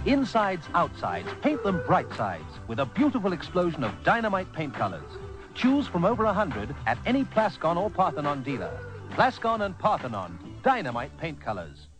Insides, outsides, paint them bright sides with a beautiful explosion of dynamite paint colors. Choose from over 100 at any Plascon or Parthenon dealer. Plascon and Parthenon, dynamite paint colors.